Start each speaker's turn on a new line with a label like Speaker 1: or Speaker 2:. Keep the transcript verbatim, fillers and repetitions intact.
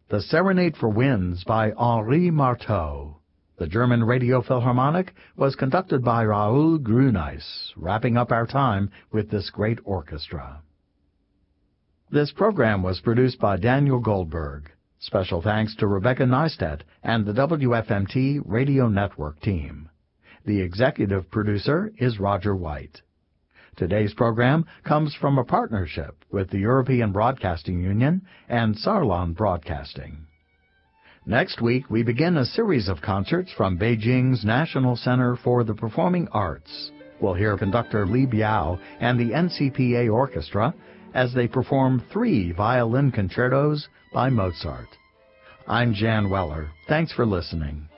Speaker 1: The Serenade for Winds by Henri Marteau. The German Radio Philharmonic was conducted by Raoul Grünice, wrapping up our time with this great orchestra. This program was produced by Daniel Goldberg. Special thanks to Rebecca Neistat and the W F M T Radio Network team. The executive producer is Roger White. Today's program comes from a partnership with the European Broadcasting Union and Saarland Broadcasting. Next week, we begin a series of concerts from Beijing's National Center for the Performing Arts. We'll hear conductor Li Biao and the N C P A Orchestra as they perform three violin concertos by Mozart. I'm Jan Weller. Thanks for listening.